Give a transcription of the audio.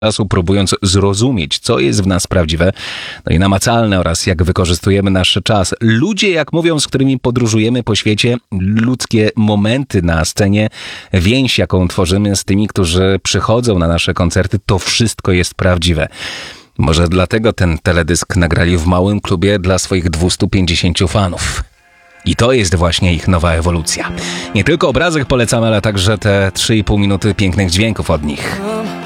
czasu, próbując zrozumieć, co jest w nas prawdziwe, no i namacalne oraz jak wykorzystujemy nasz czas. Ludzie, jak mówią, z którymi podróżujemy po świecie, ludzkie momenty na scenie, więź, jaką tworzymy z tymi, którzy przychodzą na nasze koncerty, to wszystko jest prawdziwe. Może dlatego ten teledysk nagrali w małym klubie dla swoich 250 fanów. I to jest właśnie ich nowa ewolucja. Nie tylko obrazek polecamy, ale także te 3,5 minuty pięknych dźwięków od nich.